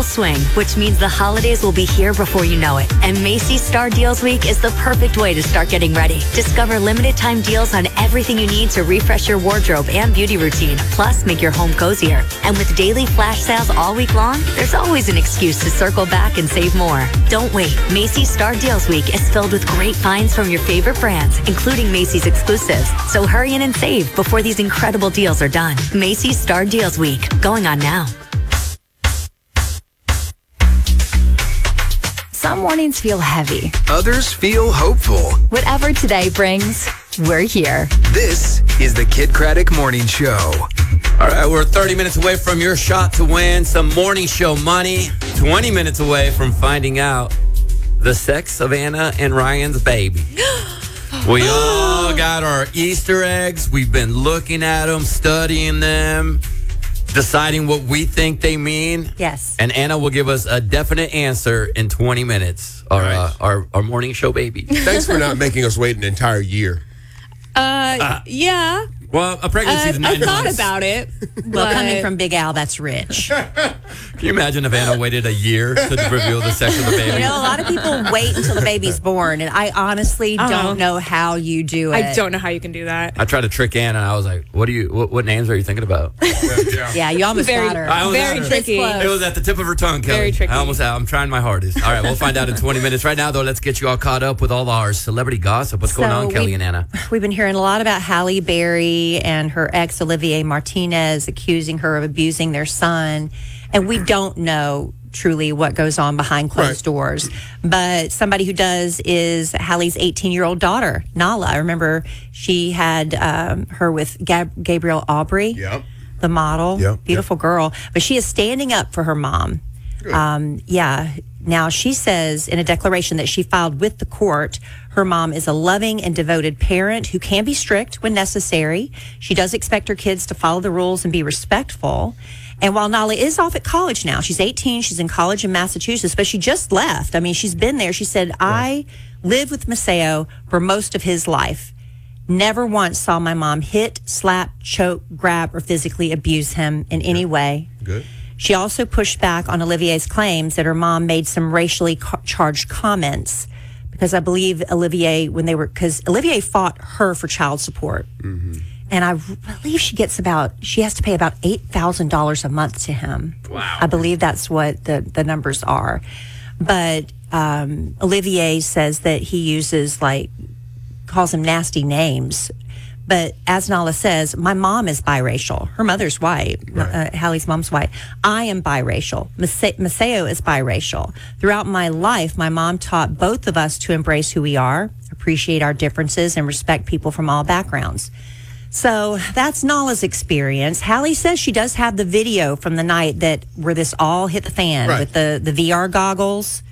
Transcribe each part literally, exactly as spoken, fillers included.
full swing, which means the holidays will be here before you know it. And Macy's Star Deals Week is the perfect way to start getting ready. Discover limited time deals on everything you need to refresh your wardrobe and beauty routine, plus make your home cozier. And with daily flash sales all week long, there's always an excuse to circle back and save more. Don't wait. Macy's Star Deals Week is filled with great finds from your favorite brands, including Macy's exclusives. So hurry in and save before these incredible deals are done. Macy's Star Deals Week, going on now. Some mornings feel heavy. Others feel hopeful. Whatever today brings, we're here. This is the Kid Craddock Morning Show. All right, we're thirty minutes away from your shot to win some morning show money. twenty minutes away from finding out the sex of Anna and Ryan's baby. We all got our Easter eggs. We've been looking at them, studying them, deciding what we think they mean. Yes. And Anna will give us a definite answer in twenty minutes. Our, Right. uh, our, our morning show baby. Thanks for not making us wait an entire year. Uh, yeah. Well, a pregnancy Uh, is I nine thought months. about it. Well, but- coming from Big Al, that's rich. Can you imagine if Anna waited a year to reveal the sex of the baby? You know, a lot of people wait until the baby's born, and I honestly Uh-huh. don't know how you do it. I don't know how you can do that. I tried to trick Anna, and I was like, "What do you? What, what names are you thinking about?" Yeah, you almost Very- got her. I almost Very had her. tricky. It was at the tip of her tongue, Kelly. Very tricky. I almost, I'm trying my hardest. All right, we'll find out in twenty minutes. Right now, though, let's get you all caught up with all our celebrity gossip. What's going So on, Kelly we- and Anna? We've been hearing a lot about Halle Berry and her ex, Olivier Martinez, accusing her of abusing their son. And we don't know truly what goes on behind closed Right. doors. But somebody who does is Halle's eighteen-year-old daughter, Nala. I remember she had um, her with Gab- Gabrielle Aubry, Yep. the model. Yep, Beautiful girl. But she is standing up for her mom. Um, yeah. Now, she says in a declaration that she filed with the court, her mom is a loving and devoted parent who can be strict when necessary. She does expect her kids to follow the rules and be respectful. And while Nala is off at college now, she's eighteen, she's in college in Massachusetts, but she just left. I mean, she's been there. She said, I lived with Maceo for most of his life. Never once saw my mom hit, slap, choke, grab, or physically abuse him in any way. Good. She also pushed back on Olivier's claims that her mom made some racially ca- charged comments because I believe Olivier, when they were, because Olivier fought her for child support. Mm-hmm. And I believe she gets about, she has to pay about eight thousand dollars a month to him. Wow. I believe that's what the, the numbers are. But um, Olivier says that he uses like, calls him nasty names. But as Nala says, my mom is biracial. Her mother's white. Right. Uh, Hallie's mom's white. I am biracial. Mase- Maceo is biracial. Throughout my life, my mom taught both of us to embrace who we are, appreciate our differences, and respect people from all backgrounds. So that's Nala's experience. Hallie says she does have the video from the night that where this all hit the fan Right. with the, the V R goggles.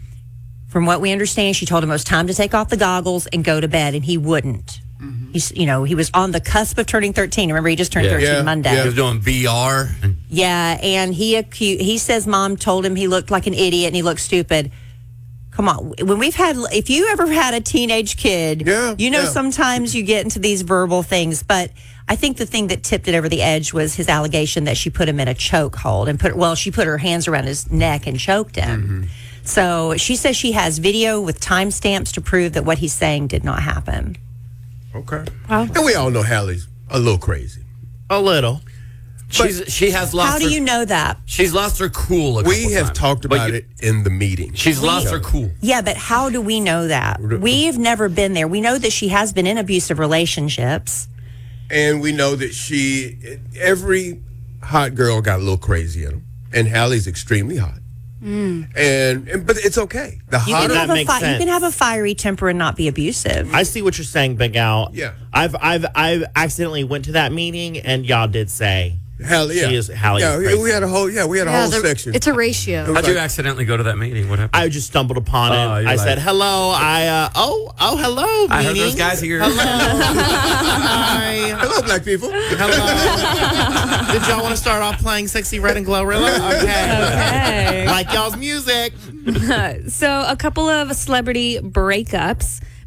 From what we understand, she told him it was time to take off the goggles and go to bed, and he wouldn't. Mm-hmm. He's, you know, he was on the cusp of turning thirteen. Remember, he just turned Yeah. thirteen Yeah, Monday. He yeah. was doing V R. And Yeah, and he acu- he says mom told him he looked like an idiot and he looked stupid. Come on, when we've had, if you ever had a teenage kid, Yeah, you know yeah. sometimes you get into these verbal things. But I think the thing that tipped it over the edge was his allegation that she put him in a choke hold and put well, she put her hands around his neck and choked him. Mm-hmm. So she says she has video with timestamps to prove that what he's saying did not happen. Okay. Wow. And we all know Hallie's a little crazy. A little. she's, she has lost How do her, you know that? she's lost her cool a We couple have times. talked But about you- it in the meeting. She's lost her cool. Yeah, but how do we know that? We've never been there. We know that she has been in abusive relationships. And we know that she, every hot girl got a little crazy in them. And Hallie's extremely hot. And, and but it's okay. The You can, hotter, That have a makes fi- you sense. can have a fiery temper and not be abusive. I see what you're saying, Big Al. Yeah. I've I've I've accidentally went to that meeting and y'all did say Hallie, yeah, she is Hallie yeah, is we- crazy. we had a whole, yeah, we had a Yeah, whole the- section. It's a ratio. How'd you accidentally go to that meeting? What happened? I just stumbled upon it. Oh, you're I like- said hello. I uh, oh oh hello. I heard meeting. those guys here. Hello. Hi. Hello, black people. Hello. Did y'all want to start off playing "Sexy Red and Glorilla"? Okay. Okay. Like y'all's music. So, a couple of celebrity breakups.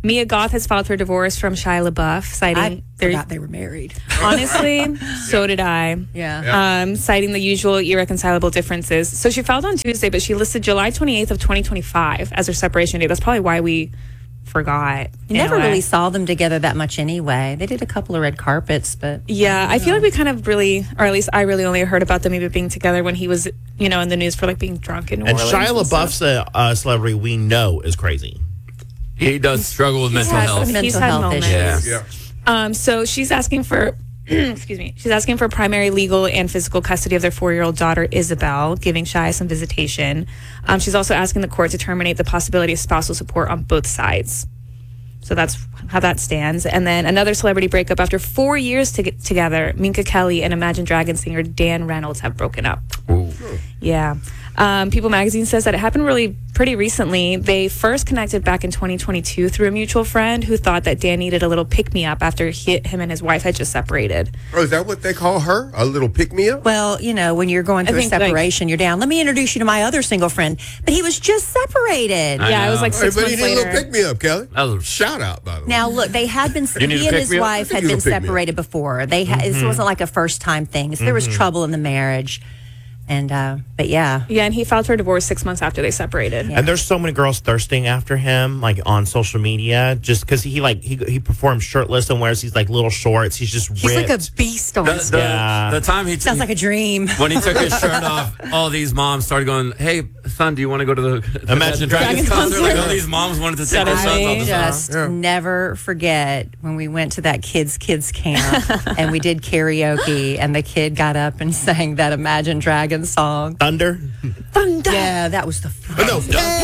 Mia Goth has filed for divorce from Shia LaBeouf, citing I their- forgot they were married. honestly, so did I. Yeah. Um, citing the usual irreconcilable differences. So she filed on Tuesday, but she listed July twenty-eighth of twenty twenty-five as her separation date. That's probably why we forgot. You in a never way. really saw them together that much anyway. They did a couple of red carpets, but Yeah, I feel like we kind of really, or at least I really only heard about them even being together when he was, you know, in the news for like being drunk in New And Orleans. Shia and stuff. LaBeouf's a uh, celebrity we know is crazy. He does struggle with mental had health. some mental He's had health moments. issues. Yeah. Yeah. Um, so she's asking for, excuse me, she's asking for primary legal and physical custody of their four-year-old daughter, Isabel, giving Shia some visitation. Um, she's also asking the court to terminate the possibility of spousal support on both sides. So that's how that stands. And then another celebrity breakup after four years to get together. Minka Kelly and Imagine Dragons singer Dan Reynolds have broken up. Ooh. Yeah. Um, People Magazine says that it happened really pretty recently. They first connected back in twenty twenty-two through a mutual friend who thought that Dan needed a little pick-me-up after he, him and his wife had just separated. Oh, is that what they call her? A little pick-me-up? Well, you know, when you're going through a think, like- separation, you're down. Let me introduce you to my other single friend. But he was just separated. I yeah, it was know. like Hey, six but months you need a little later. pick-me-up, Kelly. That was- Shout out, by the way. Now, look, they had been, You need he to and pick his me up? wife I had think you been can pick me up. separated before. They ha- This wasn't like a first time thing. So there was trouble in the marriage. And, uh, but yeah. Yeah, and he filed for divorce six months after they separated. Yeah. And there's so many girls thirsting after him, like on social media, just because he like he he performs shirtless and wears these like little shorts. He's just He's ripped. like a beast on The, stage. the, Yeah. the time he Sounds like a dream. when he took his shirt off, all these moms started going, "Hey, son, do you want to go to the Imagine Dragons Dragons concert?" Like concert. all these moms wanted to take their sons Suddenly. off the Just Yeah. never forget when we went to that kids kids camp and we did karaoke and the kid got up and sang that Imagine Dragons song. Thunder. Yeah, that was the no,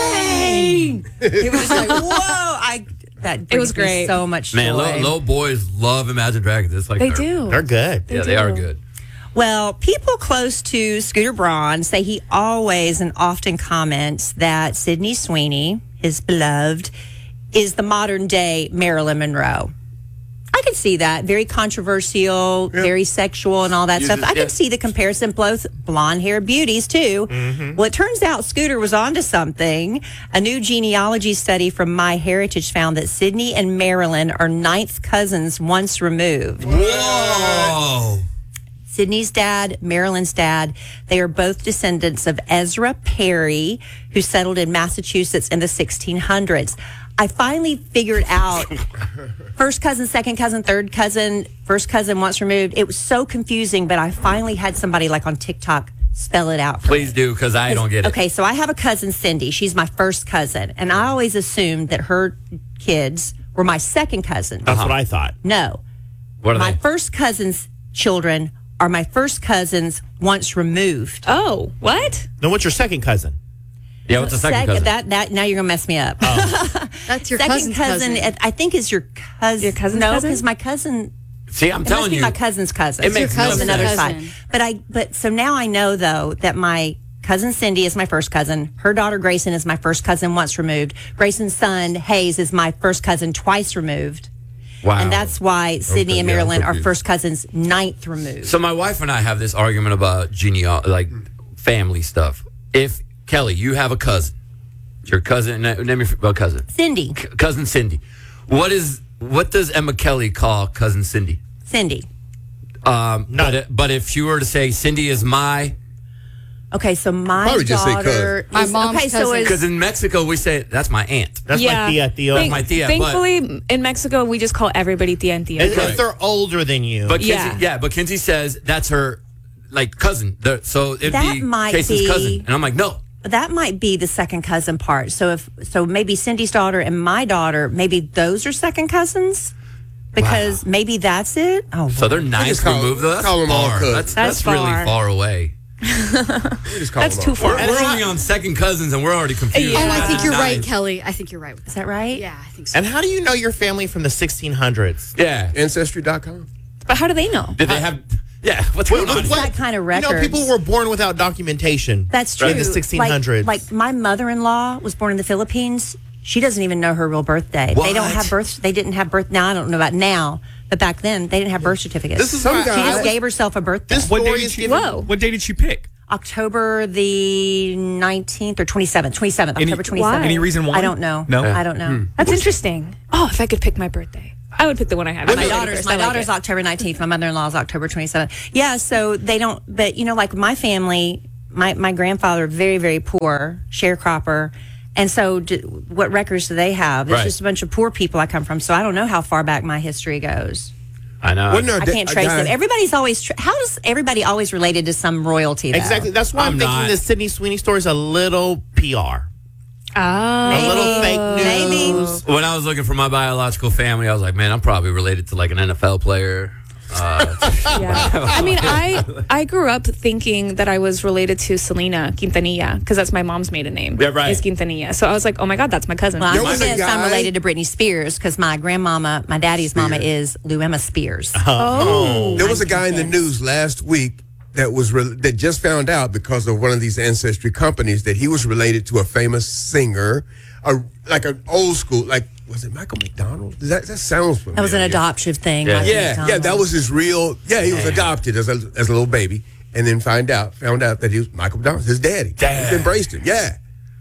pain. It was like whoa! I that It was brings me great. so much Man, joy. little, little boys love Imagine Dragons. It's like They they're- do. They're good. Yeah, they are do. good. Well, people close to Scooter Braun say he always and often comments that Sydney Sweeney, his beloved, is the modern day Marilyn Monroe. I could see that. Very controversial, very sexual, and all that You stuff. just- I yeah. could see the comparison, both blonde haired beauties, too. Well, it turns out Scooter was onto something. A new genealogy study from MyHeritage found that Sydney and Marilyn are ninth cousins once removed. Whoa! Sydney's dad, Marilyn's dad, they are both descendants of Ezra Perry, who settled in Massachusetts in the sixteen hundreds. I finally figured out first cousin, second cousin, third cousin, first cousin once removed. It was so confusing, but I finally had somebody like on TikTok spell it out for Please me. do, because I don't get it. Okay, so I have a cousin, Cindy. She's my first cousin, and I always assumed that her kids were my second cousin. That's what I thought. No, What are my they? first cousin's children are my first cousins once removed. Oh, what? No, what's your second cousin? Yeah, what's the second Sec- cousin? That that now you're gonna mess me up. That's your second cousin's cousin, cousin. I think is your cousin. Your cousin's no, cousin? because my cousin. See, I'm It must telling be you. my cousin's cousin. It makes your no from cousin's another cousin. side. But I but so now I know though that my cousin Cindy is my first cousin. Her daughter Grayson is my first cousin once removed. Grayson's son Hayes is my first cousin twice removed. Wow. And that's why Sydney Okay, and yeah, I'm Marilyn are confused. first cousins ninth removed. So my wife and I have this argument about genea- like family stuff. If Kelly, you have a cousin, your cousin, na- name your well, cousin, Cindy. C- cousin Cindy. What is what does Emma Kelly call cousin Cindy? Cindy. Um, but it- but if she were to say Cindy is my, Okay, so my Probably just say daughter My is, mom's okay, so cousin. is because in Mexico we say that's my aunt. That's yeah. like Tia Theo. Thank- my tia, but- Thankfully, in Mexico, we just call everybody tia and tia. If, if they're older than you. But Kinsey, Yeah. yeah. but Kinsey says that's her like cousin. The- so it'd That be might Casey's be- cousin, and I'm like, no. that might be the second cousin part. So if so, maybe Cindy's daughter and my daughter, maybe those are second cousins because maybe that's it. Oh, So they're nice just call- removed. Though. That's call them all far. cousins. That's, That's that's really far. far away. We just call That's them too all. far. We're, we're only on second cousins, and we're already confused. Oh, I think you're Nice. right, Kelly. I think you're right with is that. that right? Yeah, I think so. and how do you know your family from the sixteen hundreds? Yeah. Ancestry dot com. But how do they know? Did they have? Yeah. What's going on? It's that kind of You records. know, people were born without documentation. That's true. In the sixteen hundreds. Like, like my mother-in-law was born in the Philippines. She doesn't even know her real birthday. They don't What? have birth. They didn't have birth. Now I don't know about now, but back then they didn't have birth certificates. This is Some why guy- she I just was- gave herself a birthday. This What day story did is she? given. Whoa. What day did she pick? October the nineteenth or twenty-seventh. twenty-seventh. Any- October twenty-seventh. Any reason why? I don't know. No? I don't know. That's interesting. Oh, if I could pick my birthday, I would pick the one I have. My January daughter's first. my I like daughter's it. October nineteenth. My mother-in-law's October twenty-seventh. Yeah, so they don't. But you know, like my family, my my grandfather very very poor sharecropper, and so d- what records do they have? It's Right. just a bunch of poor people I come from. So I don't know how far back my history goes. I know. Wasn't there a I da- can't a trace guy- them. Everybody's always. Tr- how is everybody always related to some royalty? Though? Exactly. That's why I'm, I'm thinking not. the Sydney Sweeney story is a little P R. Oh. A little fake news. Maybe. When I was looking for my biological family, I was like, man, I'm probably related to like an N F L player. Uh, Yeah. I mean, I I grew up thinking that I was related to Selena Quintanilla because that's my mom's maiden name. Yeah, right. Is Quintanilla. So I was like, oh my God, that's my cousin. Well, There I'm was a convinced I'm guy- related to Britney Spears because my grandmama, my daddy's mama, is Luema Spears. oh. There was a guy in the news last week that was re- that just found out because of one of these ancestry companies that he was related to a famous singer, a, like an old school, like was it Michael McDonald? Does that that sounds familiar? That was an adoptive thing. Yeah. Michael Yeah, yeah, McDonald. that was his real. Yeah, he was adopted as a as a little baby, and then find out found out that he was Michael McDonald, his daddy. Damn. He embraced him. Yeah.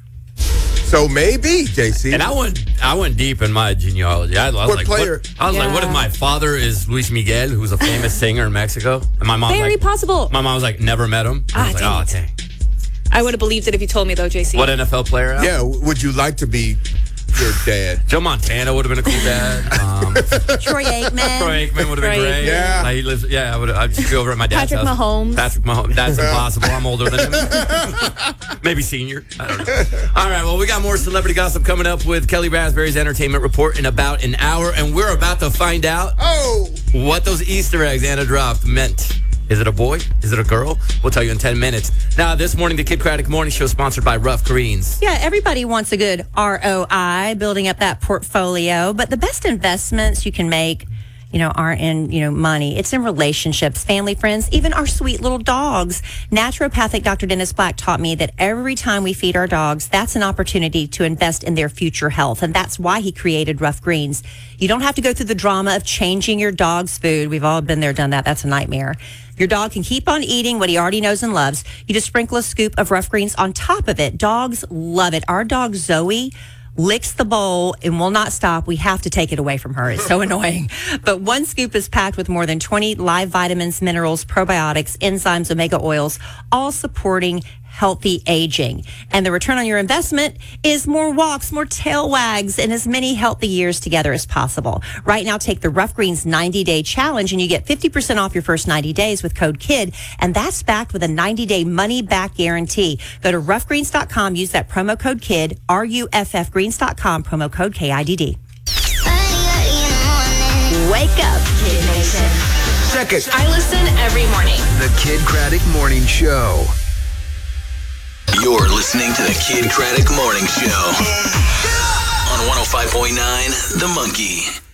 So maybe J C. and I went, I went deep in my genealogy. I, I was What like, player? What, I was like, what if Yeah. my father is Luis Miguel, who's a famous singer in Mexico, and my mom Very like, possible. my mom was like, never met him. I Ah, was like, dang oh, it. dang. I would have believed it if you told me though, J C. What N F L player? Al? Yeah, w- would you like to be your dad? Joe Montana would have been a cool dad. Um, Troy Aikman. Troy Aikman would have been Troy great. Aikman. Yeah. Like, he lives, yeah, I would. I'd just be over at my dad's Patrick house. Mahomes. Patrick Mahomes. That's impossible. I'm older than him. Maybe senior. I don't know. All right. Well, we got more celebrity gossip coming up with Kelly Raspberry's entertainment report in about an hour, and we're about to find out Oh, what those Easter eggs Anna dropped meant. Is it a boy? Is it a girl? We'll tell you in ten minutes. Now, this morning, the Kid Craddock Morning Show sponsored by Rough Greens. Yeah, everybody wants a good R O I, building up that portfolio. But the best investments you can make, you know, aren't in, you know, money. It's in relationships, family, friends, even our sweet little dogs. Naturopathic Doctor Dennis Black taught me that every time we feed our dogs, that's an opportunity to invest in their future health. And that's why he created Rough Greens. You don't have to go through the drama of changing your dog's food. We've all been there, done that. That's a nightmare. Your dog can keep on eating what he already knows and loves. You just sprinkle a scoop of Rough Greens on top of it. Dogs love it. Our dog Zoe licks the bowl and will not stop. We have to take it away from her. It's so annoying. But one scoop is packed with more than twenty live vitamins, minerals, probiotics, enzymes, omega oils, all supporting healthy aging. And the return on your investment is more walks, more tail wags, and as many healthy years together as possible. Right now, take the Rough Greens ninety-day challenge and you get fifty percent off your first ninety days with code KID, and that's backed with a ninety-day money-back guarantee. Go to rough greens dot com, use that promo code KID, R U F F greens dot com, promo code K I D D. Wake up, Kid Nation. Second, I listen every morning. the Kid Craddock Morning Show. You're listening to the Kid Craddock Morning Show on one oh five point nine The Monkey.